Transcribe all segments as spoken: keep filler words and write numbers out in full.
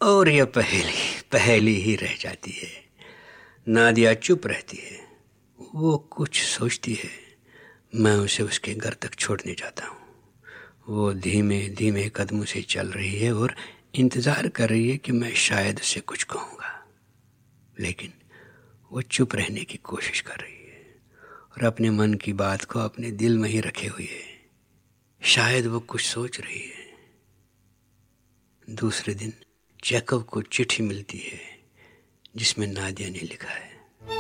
और यह पहेली पहेली ही रह जाती है। नादिया चुप रहती है। वो कुछ सोचती है। मैं उसे उसके घर तक छोड़ने जाता हूँ। वो धीमे धीमे कदमों से चल रही है और इंतज़ार कर रही है कि मैं शायद उसे कुछ कहूँगा, लेकिन वो चुप रहने की कोशिश कर रही है और अपने मन की बात को अपने दिल में ही रखे हुए है। शायद वो कुछ सोच रही है। दूसरे दिन जैकब को चिट्ठी मिलती है जिसमें नादिया ने लिखा है,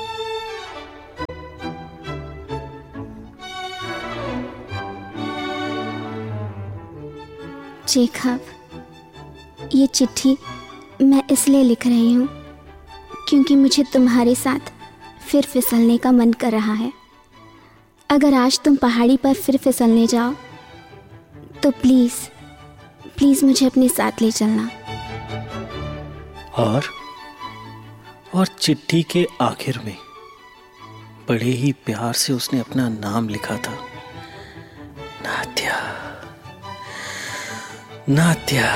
जैकब, ये चिट्ठी मैं इसलिए लिख रही हूँ क्योंकि मुझे तुम्हारे साथ फिर फिसलने का मन कर रहा है। अगर आज तुम पहाड़ी पर फिर फिसलने जाओ तो प्लीज़ प्लीज़ मुझे अपने साथ ले चलना। और और चिट्ठी के आखिर में बड़े ही प्यार से उसने अपना नाम लिखा था, नादिया। नादिया।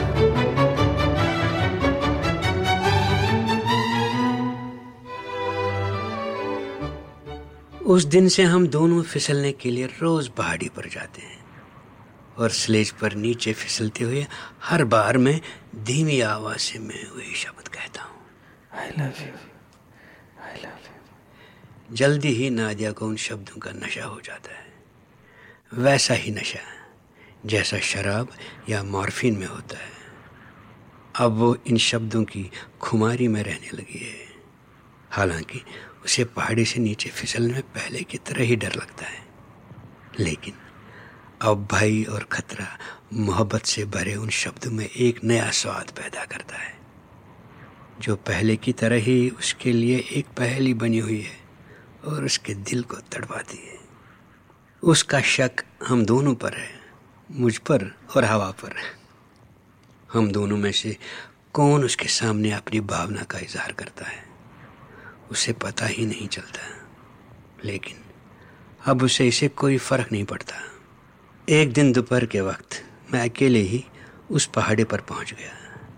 उस दिन से हम दोनों फिसलने के लिए रोज पहाड़ी पर जाते हैं और स्लेज पर नीचे फिसलते हुए हर बार मैं धीमी आवाज से मैं वही शब्द कहता हूँ, I love you, I love you। जल्दी ही नादिया को उन शब्दों का नशा हो जाता है, वैसा ही नशा जैसा शराब या मॉर्फिन में होता है। अब वो इन शब्दों की खुमारी में रहने लगी है। हालांकि उसे पहाड़ी से नीचे फिसलने में पहले की तरह ही डर लगता है, लेकिन अब भय और खतरा मोहब्बत से भरे उन शब्दों में एक नया स्वाद पैदा करता है, जो पहले की तरह ही उसके लिए एक पहेली बनी हुई है और उसके दिल को तड़पाती है। उसका शक हम दोनों पर है, मुझ पर और हवा पर। हम दोनों में से कौन उसके सामने अपनी भावना का इजहार करता है, उसे पता ही नहीं चलता। लेकिन अब उसे इसे कोई फर्क नहीं पड़ता। एक दिन दोपहर के वक्त मैं अकेले ही उस पहाड़ी पर पहुंच गया।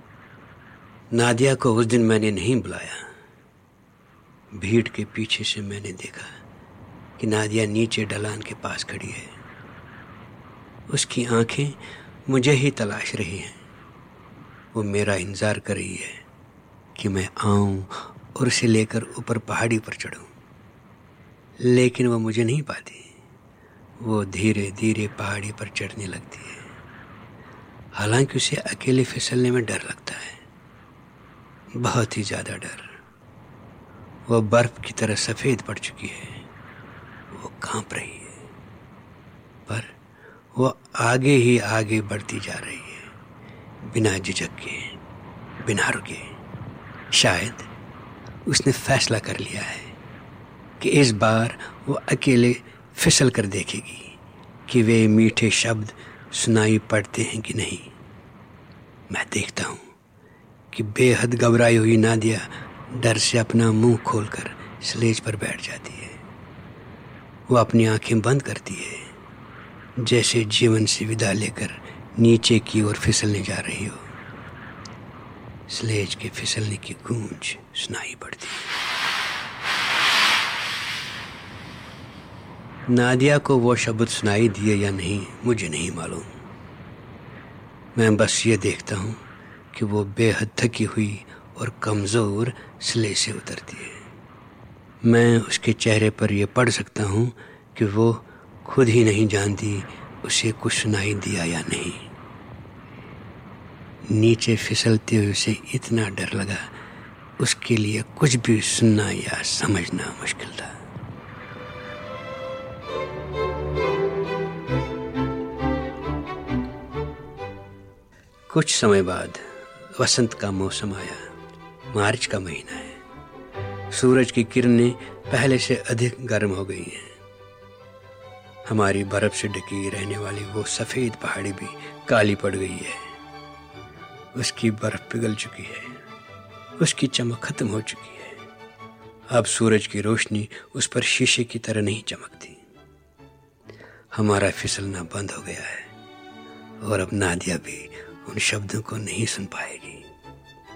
नादिया को उस दिन मैंने नहीं बुलाया। भीड़ के पीछे से मैंने देखा कि नादिया नीचे ढलान के पास खड़ी है। उसकी आंखें मुझे ही तलाश रही हैं। वो मेरा इंतजार कर रही है कि मैं आऊं और उसे लेकर ऊपर पहाड़ी पर चढ़ूं, लेकिन वो मुझे नहीं पाती। वो धीरे धीरे पहाड़ी पर चढ़ने लगती है। हालांकि उसे अकेले फिसलने में डर लगता है, बहुत ही ज़्यादा डर। वो बर्फ की तरह सफ़ेद पड़ चुकी है। वो कांप रही है, पर वो आगे ही आगे बढ़ती जा रही है, बिना झिझक के, बिना रुके। शायद उसने फैसला कर लिया है कि इस बार वो अकेले फिसल कर देखेगी कि वे मीठे शब्द सुनाई पड़ते हैं कि नहीं। मैं देखता हूँ कि बेहद घबराई हुई नादिया डर से अपना मुंह खोलकर स्लेज पर बैठ जाती है। वो अपनी आंखें बंद करती है, जैसे जीवन से विदा लेकर नीचे की ओर फिसलने जा रही हो। स्लेज के फिसलने की गूंज सुनाई पड़ती है। नादिया को वो शब्द सुनाई दिए या नहीं मुझे नहीं मालूम। मैं बस ये देखता हूँ कि वो बेहद थकी हुई और कमज़ोर स्लेज से उतरती है। मैं उसके चेहरे पर यह पढ़ सकता हूँ कि वो खुद ही नहीं जानती उसे कुछ सुनाई दिया या नहीं। नीचे फिसलते हुए उसे इतना डर लगा, उसके लिए कुछ भी सुनना या समझना मुश्किल था। कुछ समय बाद वसंत का मौसम आया। मार्च का महीना है। सूरज की किरणें पहले से अधिक गर्म हो गई हैं। हमारी बर्फ से ढकी रहने वाली वो सफ़ेद पहाड़ी भी काली पड़ गई है। उसकी बर्फ पिघल चुकी है, उसकी चमक खत्म हो चुकी है। अब सूरज की रोशनी उस पर शीशे की तरह नहीं चमकती। हमारा फिसलना बंद हो गया है और अब नादिया भी उन शब्दों को नहीं सुन पाएगी।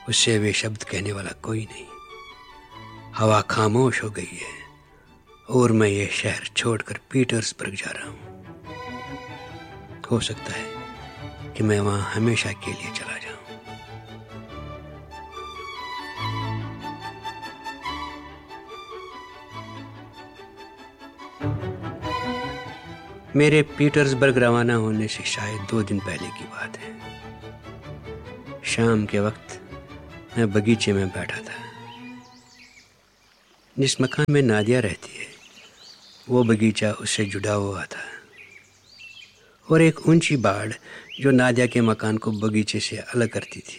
उससे वे शब्द कहने वाला कोई नहीं। हवा खामोश हो गई है और मैं ये शहर छोड़कर पीटर्सबर्ग जा रहा हूँ। हो सकता है कि मैं वहां हमेशा के लिए चला जाऊं। मेरे पीटर्सबर्ग रवाना होने से शायद दो दिन पहले की बात है। शाम के वक्त मैं बगीचे में बैठा था। जिस मकान में नादिया रहती है वो बगीचा उससे जुड़ा हुआ था और एक ऊंची बाड़ जो नादिया के मकान को बगीचे से अलग करती थी।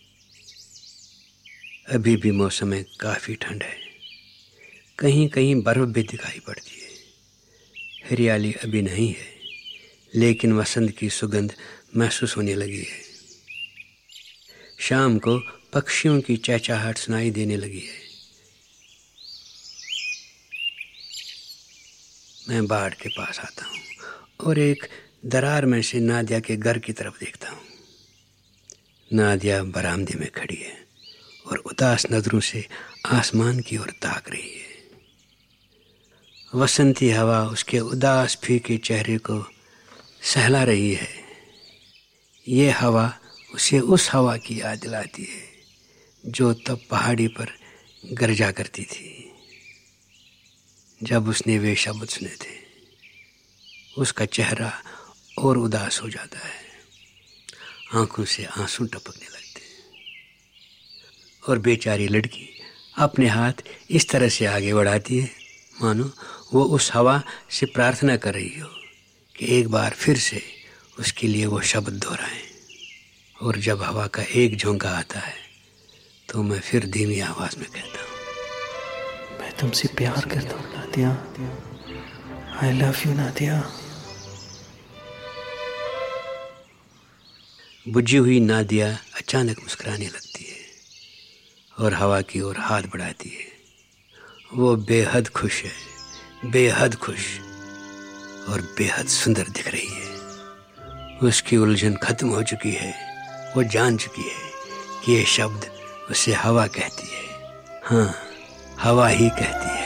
अभी भी मौसम में काफ़ी ठंड है, कहीं कहीं बर्फ भी दिखाई पड़ती है। हरियाली अभी नहीं है लेकिन वसंत की सुगंध महसूस होने लगी है। शाम को पक्षियों की चहचहाहट सुनाई देने लगी है। मैं बाड़ के पास आता हूँ और एक दरार में से नादिया के घर की तरफ देखता हूँ। नादिया बरामदे में खड़ी है और उदास नजरों से आसमान की ओर ताक रही है। वसंती हवा उसके उदास फीके चेहरे को सहला रही है। ये हवा उसे उस हवा की याद दिलाती है जो तब पहाड़ी पर गरजा करती थी जब उसने वे शब्द सुने थे। उसका चेहरा और उदास हो जाता है, आंखों से आंसू टपकने लगते हैं और बेचारी लड़की अपने हाथ इस तरह से आगे बढ़ाती है मानो वो उस हवा से प्रार्थना कर रही हो कि एक बार फिर से उसके लिए वो शब्द दोहराएं। और जब हवा का एक झोंका आता है तो मैं फिर धीमी आवाज में कहता हूँ, मैं तुमसे प्यार करता हूँ Nadia, I love you Nadia. बुझी हुई नादिया अचानक मुस्कुराने लगती है और हवा की ओर हाथ बढ़ाती है। वो बेहद खुश है, बेहद खुश और बेहद सुंदर दिख रही है। उसकी उलझन खत्म हो चुकी है। वो जान चुकी है कि ये शब्द उसे हवा कहती है। हाँ, हवा ही कहती है।